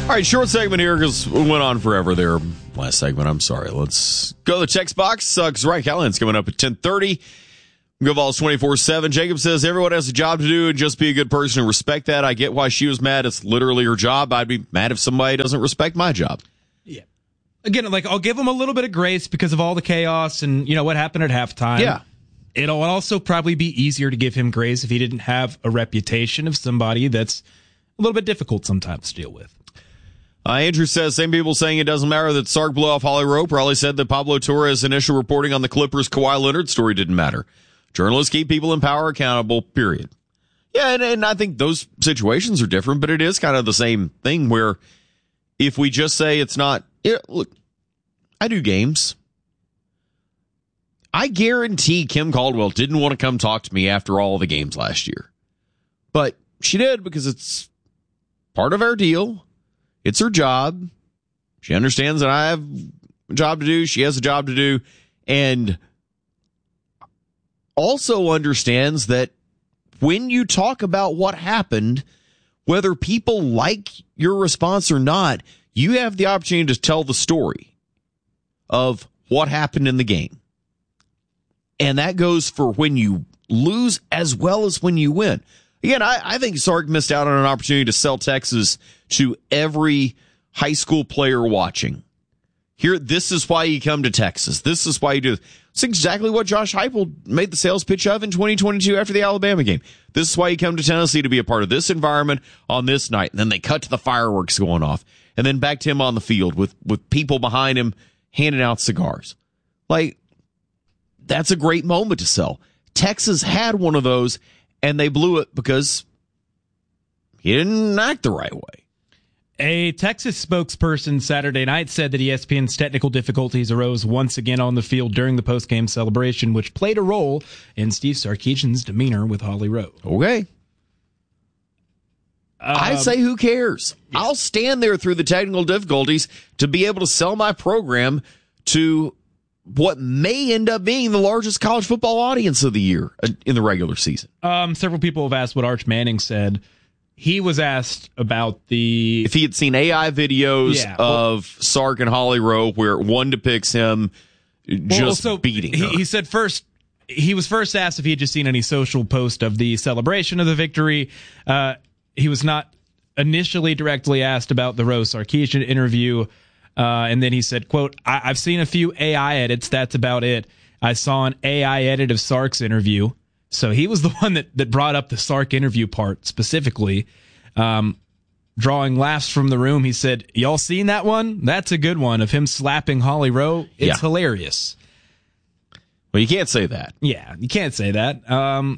right, short segment here because we went on forever there. Last segment, I'm sorry. Let's go to the text box. Because Ryan Callahan's coming up at 10:30. Go Vols 24/7. Jacob says, everyone has a job to do and just be a good person and respect that. I get why she was mad. It's literally her job. I'd be mad if somebody doesn't respect my job. Yeah. Again, like, I'll give them a little bit of grace because of all the chaos and, you know, what happened at halftime. Yeah. It'll also probably be easier to give him grace if he didn't have a reputation of somebody that's a little bit difficult sometimes to deal with. Andrew says, same people saying it doesn't matter that Sark blew off Holly Rowe probably said that Pablo Torres' initial reporting on the Clippers Kawhi Leonard story didn't matter. Journalists keep people in power accountable, period. Yeah, and I think those situations are different, but it is kind of the same thing where if we just say it's not... look, I do games. I guarantee Kim Caldwell didn't want to come talk to me after all the games last year. But she did because it's part of our deal. It's her job. She understands that I have a job to do. She has a job to do. And also understands that when you talk about what happened, whether people like your response or not, you have the opportunity to tell the story of what happened in the game. And that goes for when you lose as well as when you win. Again, I think Sark missed out on an opportunity to sell Texas to every high school player watching. Here, this is why you come to Texas. This is why you do this. It's exactly what Josh Heupel made the sales pitch of in 2022 after the Alabama game. This is why you come to Tennessee, to be a part of this environment on this night. And then they cut to the fireworks going off. And then back to him on the field with people behind him handing out cigars. Like, that's a great moment to sell. Texas had one of those, and they blew it because he didn't act the right way. A Texas spokesperson Saturday night said that ESPN's technical difficulties arose once again on the field during the postgame celebration, which played a role in Steve Sarkisian's demeanor with Holly Rowe. Okay. I say who cares? Yeah. I'll stand there through the technical difficulties to be able to sell my program to what may end up being the largest college football audience of the year in the regular season. Several people have asked what Arch Manning said. He was asked about if he had seen AI videos of Sark and Holly Rowe where one depicts him beating her. He said he was first asked if he had just seen any social post of the celebration of the victory. He was not initially directly asked about the Rowe Sarkisian interview. And then he said, quote, I've seen a few AI edits. That's about it. I saw an AI edit of Sark's interview. So he was the one that brought up the Sark interview part specifically. Drawing laughs from the room, he said, y'all seen that one? That's a good one of him slapping Holly Rowe. It's hilarious. Well, you can't say that. Yeah, you can't say that. I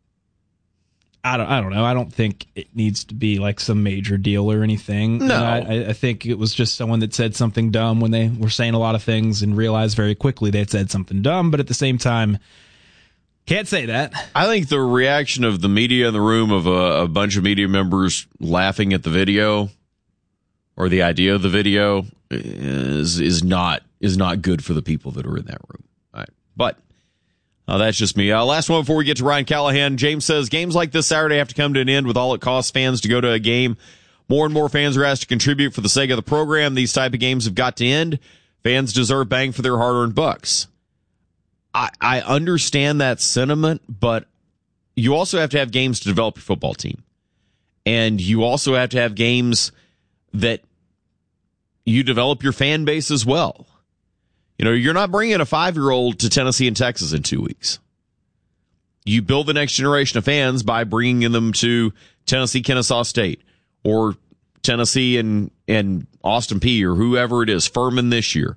don't know. I don't think it needs to be like some major deal or anything. No. I think it was just someone that said something dumb when they were saying a lot of things and realized very quickly they had said something dumb, but at the same time, can't say that. I think the reaction of the media in the room of a bunch of media members laughing at the video or the idea of the video is not good for the people that are in that room. All right. But that's just me. Last one before we get to Ryan Callahan. James says, games like this Saturday have to come to an end with all it costs fans to go to a game. More and more fans are asked to contribute for the sake of the program. These type of games have got to end. Fans deserve bang for their hard-earned bucks. I understand that sentiment, but you also have to have games to develop your football team. And you also have to have games that you develop your fan base as well. You know, you're not bringing a 5-year-old to Tennessee and Texas in 2 weeks. You build the next generation of fans by bringing them to Tennessee, Kennesaw State, or Tennessee and Austin Peay, or whoever it is, Furman this year.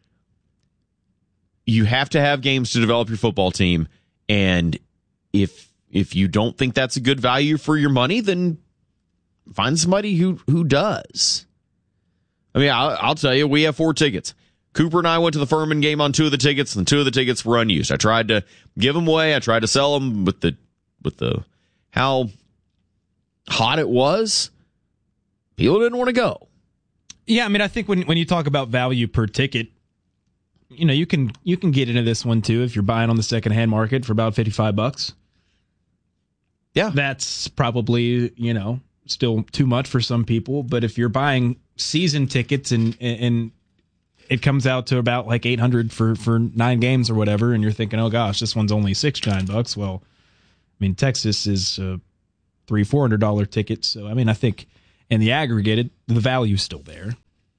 You have to have games to develop your football team, and if you don't think that's a good value for your money, then find somebody who does. I mean, I'll tell you, we have 4 tickets. Cooper and I went to the Furman game on 2 of the tickets, and 2 of the tickets were unused. I tried to give them away. I tried to sell them with the how hot it was. People didn't want to go. Yeah, I mean, I think when you talk about value per ticket, you know, you can get into this one too if you're buying on the secondhand market for about $55. Yeah, that's probably, you know, still too much for some people. But if you're buying season tickets and it comes out to about like $800 for 9 games or whatever, and you're thinking, oh gosh, this one's only $69. Well, I mean, Texas is $300-$400 ticket. So I mean, I think in the aggregate, the value's still there.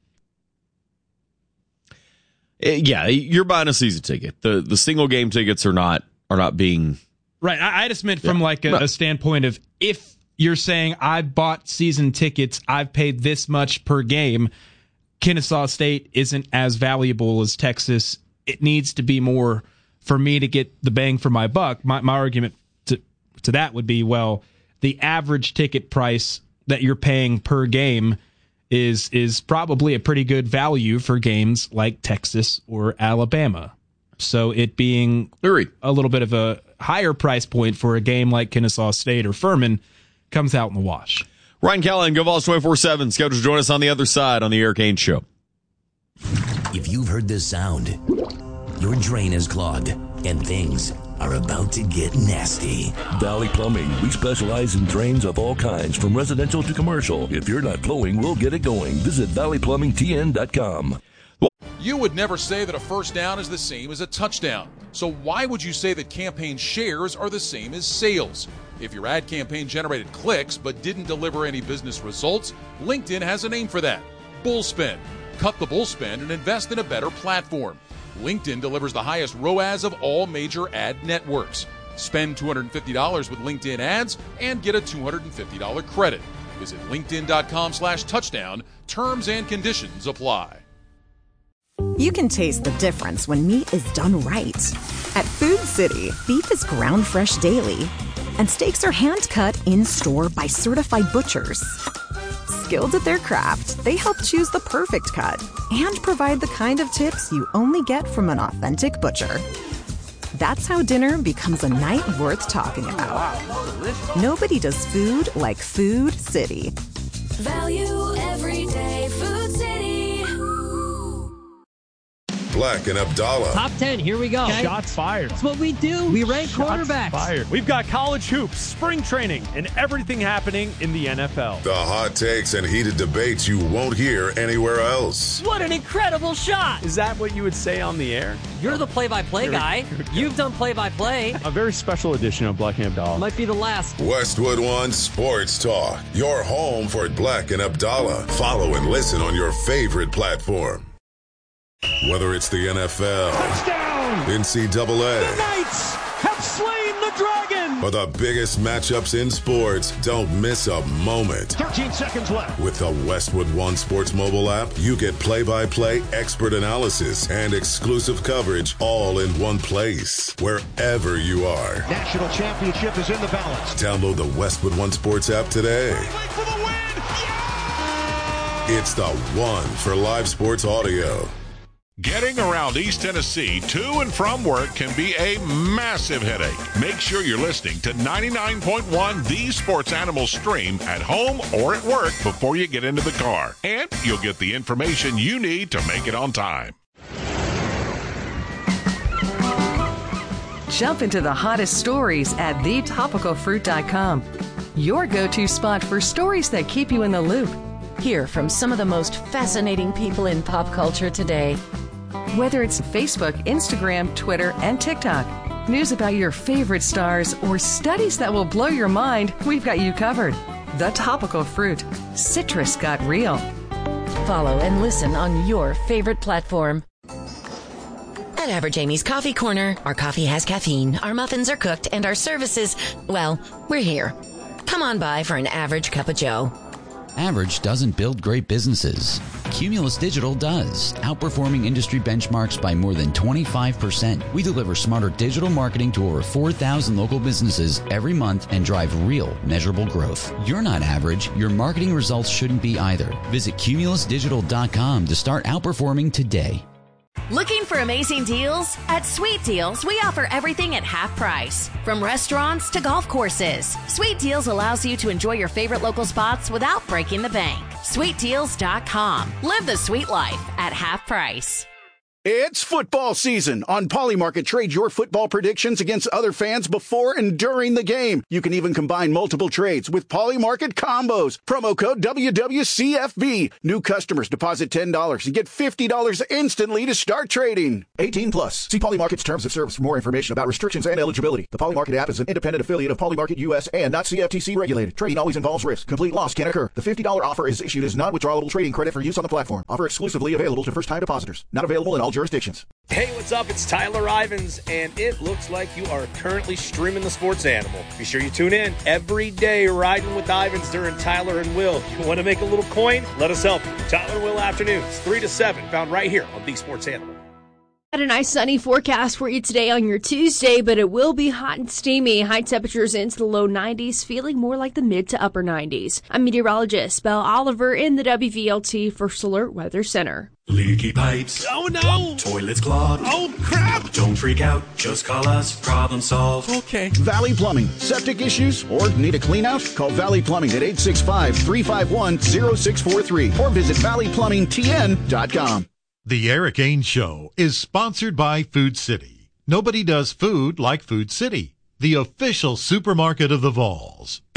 Yeah, you're buying a season ticket. The single game tickets are not being right. I just meant from like a standpoint of, if you're saying I bought season tickets, I've paid this much per game. Kennesaw State isn't as valuable as Texas. It needs to be more for me to get the bang for my buck. My argument to that would be, well, the average ticket price that you're paying per game is probably a pretty good value for games like Texas or Alabama. So it being a little bit of a higher price point for a game like Kennesaw State or Furman comes out in the wash. Ryan Callahan, GoVols 24/7, scheduled to join us on the other side on the Eric Haynes Show. If you've heard this sound, your drain is clogged and things are about to get nasty. Valley Plumbing. We specialize in drains of all kinds, from residential to commercial. If you're not flowing, we'll get it going. Visit valleyplumbingtn.com. You would never say that a first down is the same as a touchdown. So why would you say that campaign shares are the same as sales? If your ad campaign generated clicks but didn't deliver any business results, LinkedIn has a name for that: Bullspend. Cut the bullspend and invest in a better platform. LinkedIn delivers the highest ROAS of all major ad networks. Spend $250 with LinkedIn ads and get a $250 credit. Visit linkedin.com/touchdown. Terms and conditions apply. You can taste the difference when meat is done right. At Food City, beef is ground fresh daily, and steaks are hand-cut in-store by certified butchers. Skilled at their craft, they help choose the perfect cut and provide the kind of tips you only get from an authentic butcher. That's how dinner becomes a night worth talking about. Nobody does food like Food City. Value every day. Food City. Black and Abdallah. Top 10, here we go. Okay. Shots fired. That's what we do. We rank quarterbacks. Fired. We've got college hoops, spring training, and everything happening in the NFL. The hot takes and heated debates you won't hear anywhere else. What an incredible shot. Is that what you would say on the air? You're the play-by-play guy. You've done play-by-play. A very special edition of Black and Abdallah. Might be the last. Westwood One Sports Talk. Your home for Black and Abdallah. Follow and listen on your favorite platform. Whether it's the NFL, touchdown, NCAA, the Knights have slain the dragon, or the biggest matchups in sports, don't miss a moment. 13 seconds left. With the Westwood One Sports mobile app, you get play-by-play, expert analysis, and exclusive coverage all in one place, wherever you are. National championship is in the balance. Download the Westwood One Sports app today. For the win! Yeah! It's the one for live sports audio. Getting around East Tennessee to and from work can be a massive headache. Make sure you're listening to 99.1 The Sports Animal Stream at home or at work before you get into the car. And you'll get the information you need to make it on time. Jump into the hottest stories at thetopicalfruit.com. Your go-to spot for stories that keep you in the loop. Hear from some of the most fascinating people in pop culture today. Whether it's Facebook, Instagram, Twitter, and TikTok, news about your favorite stars, or studies that will blow your mind, we've got you covered. The Topical Fruit. Citrus got real. Follow and listen on your favorite platform. At Average Amy's Coffee Corner, our coffee has caffeine, our muffins are cooked, and our services, well, we're here. Come on by for an average cup of joe. Average doesn't build great businesses. Cumulus Digital does, outperforming industry benchmarks by more than 25%. We deliver smarter digital marketing to over 4,000 local businesses every month and drive real, measurable growth. You're not average. Your marketing results shouldn't be either. Visit cumulusdigital.com to start outperforming today. Looking for amazing deals? At Sweet Deals, we offer everything at half price. From restaurants to golf courses, Sweet Deals allows you to enjoy your favorite local spots without breaking the bank. SweetDeals.com. Live the sweet life at half price. It's football season. On Polymarket, trade your football predictions against other fans before and during the game. You can even combine multiple trades with Polymarket combos. Promo code WWCFB. New customers deposit $10 and get $50 instantly to start trading. 18 plus. See Polymarket's terms of service for more information about restrictions and eligibility. The Polymarket app is an independent affiliate of Polymarket US and not CFTC regulated. Trading always involves risk. Complete loss can occur. The $50 offer is issued as non-withdrawable trading credit for use on the platform. Offer exclusively available to first-time depositors. Not available in all jurisdictions. Hey, what's up? It's Tyler Ivins, and it looks like you are currently streaming the Sports Animal. Be sure you tune in every day, riding with Ivins during Tyler and Will. You want to make a little coin? Let us help you. Tyler and Will afternoons, 3 to 7, found right here on the Sports Animal. Got a nice sunny forecast for you today on your Tuesday, but it will be hot and steamy. High temperatures into the low 90s, feeling more like the mid to upper 90s. I'm meteorologist Belle Oliver in the WVLT First Alert Weather Center. Leaky pipes. Oh no! Toilets clogged. Oh crap! Don't freak out. Just call us. Problem solved. Okay. Valley Plumbing. Septic issues or need a clean out? Call Valley Plumbing at 865-351-0643 or visit valleyplumbingtn.com. The Eric Ains Show is sponsored by Food City. Nobody does food like Food City, the official supermarket of the Vols.